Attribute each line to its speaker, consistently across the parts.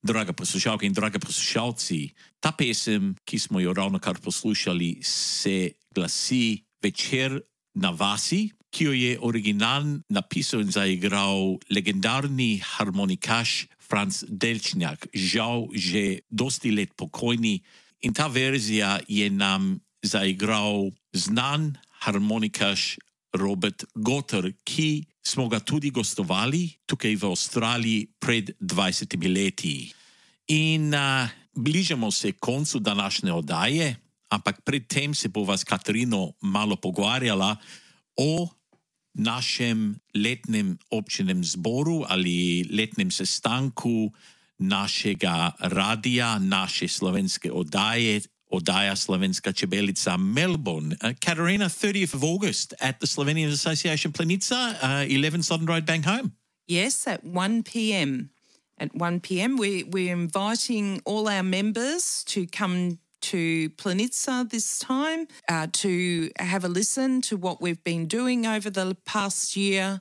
Speaker 1: Draga poslušalke in draga poslušalci, ta pesem, ki smo jo ravnokar poslušali, se glasi Večer na vasi, ki jo je originalno napisal in zaigral legendarni harmonikaš Franc Delčnjak, žal že dosti let pokojni. In ta verzija je nam zaigral znan harmonikaš Robert Gotter, ki smo ga tudi gostovali tukaj v Avstraliji pred 20 leti. In bližamo se koncu današnje oddaje, ampak predtem se bo vas Katarino malo pogovarjala o našem letnem občinem zboru ali letnem sestanku našega radija, naše slovenske oddaje, oddaja Slovenska čebelica Melbourne. Katarina, 30th of August at the Slovenian Association Planica, 11 Southern Road, Bang Home.
Speaker 2: Yes, at 1 p.m. At 1 p.m. We're inviting all our members to come to Planica this time to have a listen to what we've been doing over the past year,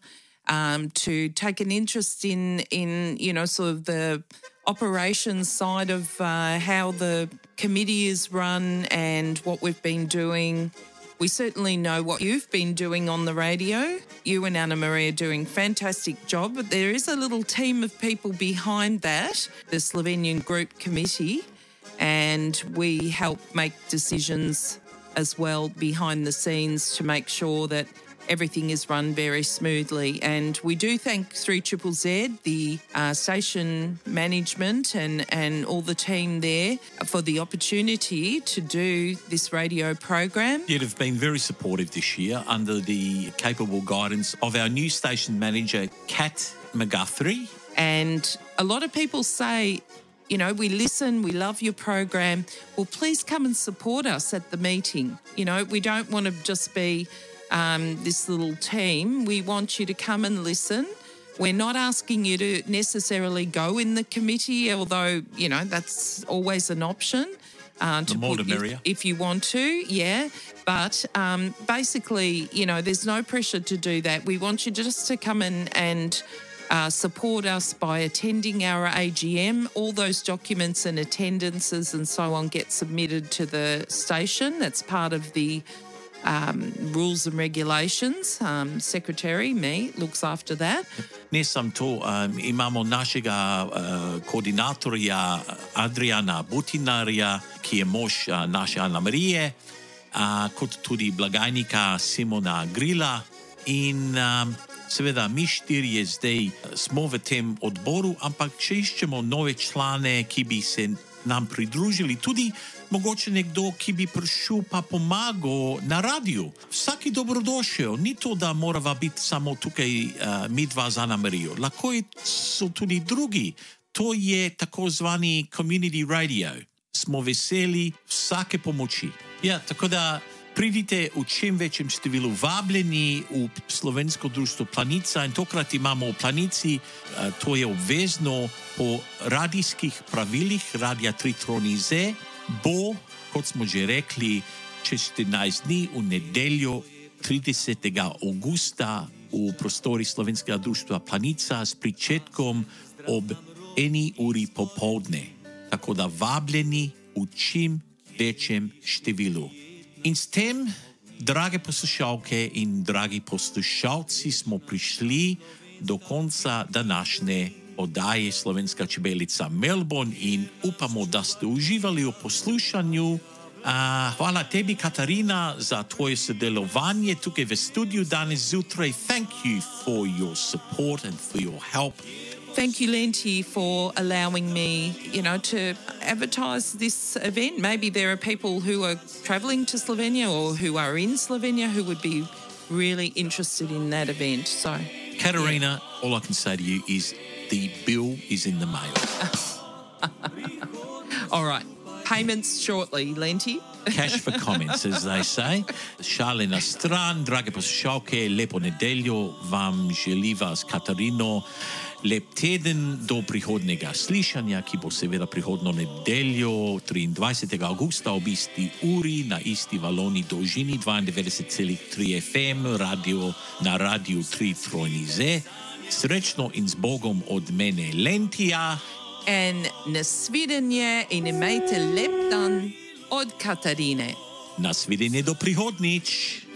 Speaker 2: to take an interest in sort of the operations side of how the committee is run and what we've been doing. We certainly know what you've been doing on the radio. You and Anna Maria are doing a fantastic job, but there is a little team of people behind that, the Slovenian Group Committee, and we help make decisions as well behind the scenes to make sure that everything is run very smoothly. And we do thank 3ZZZ, the station management and all the team there for the opportunity to do this radio program.
Speaker 1: Yeah, they've been very supportive this year under the capable guidance of our new station manager, Kat McGuthrie.
Speaker 2: And a lot of people say, we listen, we love your program. Well, please come and support us at the meeting. We don't want to just be this little team. We want you to come and listen. We're not asking you to necessarily go in the committee, although, that's always an option.
Speaker 1: The more the merrier.
Speaker 2: If you want to, yeah. But basically, there's no pressure to do that. We want you just to come in and support us by attending our AGM. All those documents and attendances and so on get submitted to the station. That's part of the rules and regulations. Secretary, me, looks after that.
Speaker 1: Ne sam to, imamo našega koordinatorja Adriana Butinarja, ki je mož naše Ana Marije, kot tudi blagajnika Simona Grila. In seveda mi štirje zdaj smo v tem odboru, ampak še iščemo nove člane, ki bi se nam pridružili, tudi mogoče nekdo, ki bi prišel pa pomagal na radiju. Vsaki dobrodošel, ni to, da morava biti samo tukaj mi dva z Ana Marijo. Lahko so tudi drugi. To je tako zvani community radio. Smo veseli vsake pomoči. Ja, tako da pridite v čim večjem številu vabljeni v Slovensko društvo Planica in tokrat imamo v Planici, to je obvezno po radijskih pravilih, Radia 3ZZZ, bo, kot smo že rekli, čez 14 dni v nedeljo 30. augusta v prostori Slovenskega društva Planica s pričetkom ob 1 uri popoldne. Tako da vabljeni v čim večjem številu. In s tem, drage poslušalke in dragi poslušalci, smo prišli do konca današnje oddaje Slovenska čebelica Melbourne in upamo, da ste uživali v poslušanju. Hvala tebi, Katarina, za tvoje sodelovanje tukaj v studiu danes zjutraj. Thank you for your support and for your help.
Speaker 2: Thank you, Lenti, for allowing me, to advertise this event. Maybe there are people who are travelling to Slovenia or who are in Slovenia who would be really interested in that event. So,
Speaker 1: Katarina, all I can say to you is the bill is in the mail.
Speaker 2: All right. Payments shortly, Lenti.
Speaker 1: Cash for comments, as they say. Šale na stran, drage poslušalke, lepo nedeljo vam želiva s Katarino. Lep teden do prihodnega slišanja, ki bo seveda prihodno nedeljo 23. augusta ob isti uri na isti valoni dolžini 92,3 FM na radiju 3ZZZ. Srečno in z Bogom od mene Lentija
Speaker 2: And na svidenje in imejte lep dan od Katarine.
Speaker 1: Na svidenje do prihodnič.